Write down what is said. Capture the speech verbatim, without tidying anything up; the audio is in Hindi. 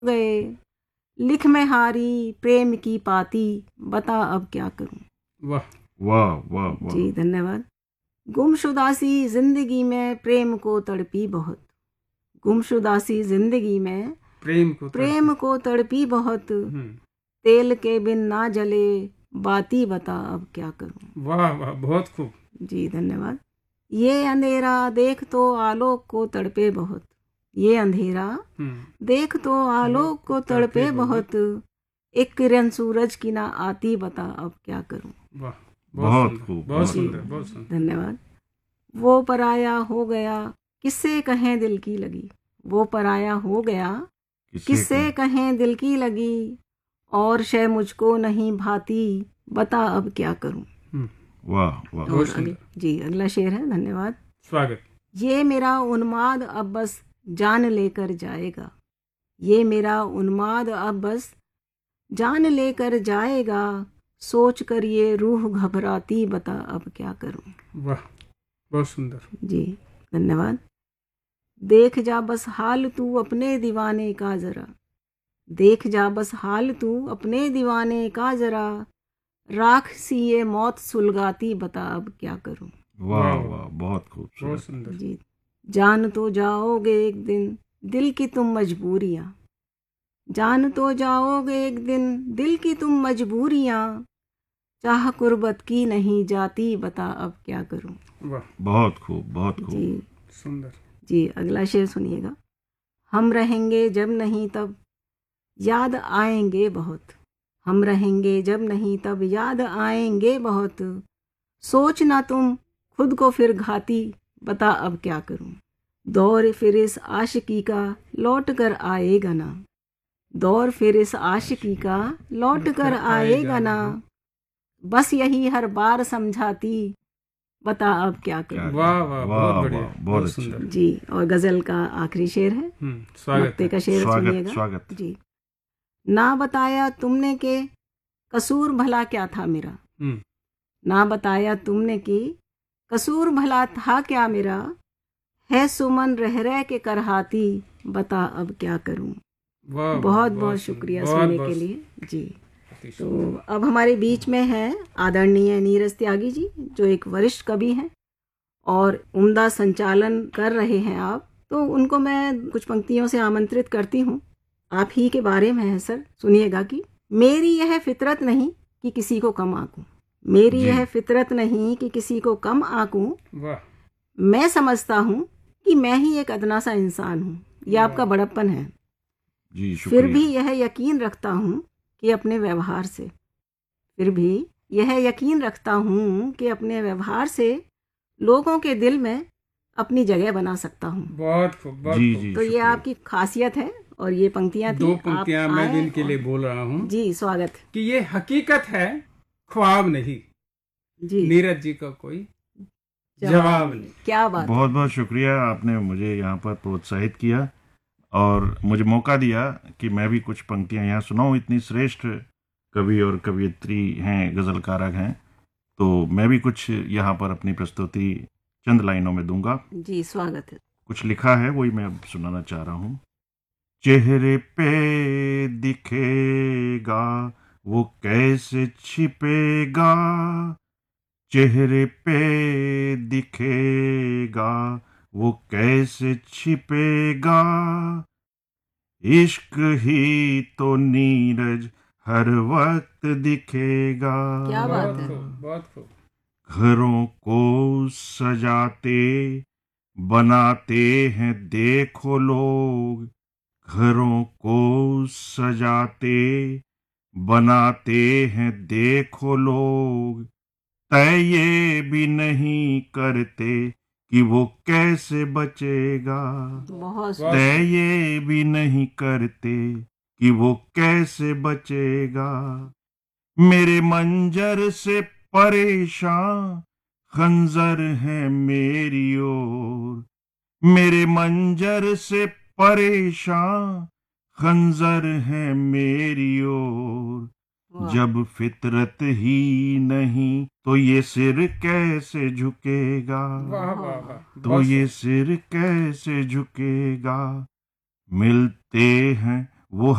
गए, लिख में हारी प्रेम की पाती, बता अब क्या करूं। वाह वाह वाह वाह। जी धन्यवाद। गुमशुदासी जिंदगी में प्रेम को तड़पी बहुत, गुमशुदासी जिंदगी में प्रेम को प्रेम को तड़पी बहुत, तेल के बिन ना जले बाती, बता अब क्या करूं। वाह वाह, बहुत खूब। जी धन्यवाद। ये अंधेरा देख तो आलोक को तड़पे बहुत, ये अंधेरा देख तो आलोक को तड़पे बहुत, एक किरण सूरज की ना आती, बता अब क्या करूं। वाह, बहुत खूब, बहुत सुंदर, बहुत सुंदर। धन्यवाद। वो पराया हो गया किससे कहें दिल की लगी, वो पराया हो गया किससे कहें दिल की लगी, और शय मुझको नहीं भाती, बता अब क्या करूं। वाह वाह, और अगल, जी अगला शेर है। धन्यवाद। स्वागत। ये मेरा उन्माद अब बस जान लेकर जाएगा, ये मेरा उन्माद अब बस जान लेकर जाएगा, सोच कर ये रूह घबराती, बता अब क्या करूं। वाह, बहुत सुंदर। जी धन्यवाद। देख जा बस हाल तू अपने दीवाने का जरा, देख जा बस हाल तू अपने दीवाने का जरा, राख सी ये मौत सुलगाती, बता अब क्या करूं। वाह वाह, बहुत खूबसूरत, बहुत सुंदर। जी जान तो जाओगे एक दिन दिल की तुम मजबूरियां, जान तो जाओगे एक दिन दिल की तुम मजबूरियां, चाह कुर्बत की नहीं जाती, बता अब क्या करूं। वाह, बहुत खूब, बहुत खूब, जी सुंदर। जी अगला शेर सुनिएगा। हम रहेंगे जब नहीं तब याद आएंगे बहुत, हम रहेंगे जब नहीं तब याद आएंगे बहुत, सोचना तुम खुद को फिर घाती, बता अब क्या करूं। दौर फिर इस आशिकी का लौट कर आएगा ना, दौर फिर इस आशिकी का लौट कर आएगा ना, बस यही हर बार समझाती, बता अब क्या करूं। वाह वाह, बहुत बढ़िया, बहुत सुंदर। जी और गजल का आखिरी शेर है। स्वागत का शेर सुनिएगा। स्वागत। जी ना बताया तुमने के कसूर भला क्या था मेरा, ना बताया तुमने कि कसूर भला था क्या मेरा, है सुमन रह रह के करहाती, बता अब क्या करूं। बहुत बहुत, बहुत शुक्रिया सुनने के लिए। जी तो अब हमारे बीच में है आदरणीय नीरज त्यागी जी, जो एक वरिष्ठ कवि हैं और उम्दा संचालन कर रहे हैं आप, तो उनको मैं कुछ पंक्तियों से आमंत्रित करती हूँ। आप ही के बारे में है सर, सुनिएगा कि मेरी यह फितरत नहीं कि किसी को कम आंकूं, मेरी यह फितरत नहीं कि किसी को कम आंकूं, मैं समझता हूँ कि मैं ही एक अदना सा इंसान हूँ, ये आपका बड़प्पन है। जी, फिर भी यह यकीन रखता हूँ कि अपने व्यवहार से, फिर भी यह यकीन रखता हूँ कि अपने व्यवहार से लोगों के दिल में अपनी जगह बना सकता हूँ। बहुत खूब, बहुत जी, खूब। जी, तो ये आपकी खासियत है और ये पंक्तियां थी। दो पंक्तियां मैं भी इनके लिए बोल रहा हूँ। जी स्वागत। कि ये हकीकत है, ख्वाब नहीं। जी नीरज जी का कोई जवाब नहीं। क्या बात। बहुत बहुत शुक्रिया, आपने मुझे यहाँ पर प्रोत्साहित किया और मुझे मौका दिया कि मैं भी कुछ पंक्तियां यहाँ सुनाऊं। इतनी श्रेष्ठ कवि और कवियत्री हैं, गजलकारक हैं, तो मैं भी कुछ यहाँ पर अपनी प्रस्तुति चंद लाइनों में दूंगा। जी स्वागत है। कुछ लिखा है वही मैं अब सुनाना चाह रहा हूँ। चेहरे पे दिखेगा वो कैसे छिपेगा, चेहरे पे दिखेगा वो कैसे छिपेगा, इश्क ही तो नीरज हर वक्त दिखेगा। क्या बात है। बहुत खूब। घरों को सजाते बनाते हैं देखो लोग, घरों को सजाते बनाते हैं देखो लोग, तय ये भी नहीं करते कि वो कैसे बचेगा, तय ये भी नहीं करते कि वो कैसे बचेगा, मेरे मंजर से परेशान खंजर है मेरी ओर, मेरे मंजर से परेशान खंजर है मेरी ओर, जब फितरत ही नहीं तो ये सिर कैसे झुकेगा, वाह वाह वाह। तो ये सिर कैसे झुकेगा, मिलते हैं वो